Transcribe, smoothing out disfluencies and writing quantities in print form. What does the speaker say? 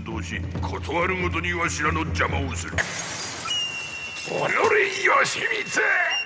導し、断るごとにわしらの邪魔をする。己義満！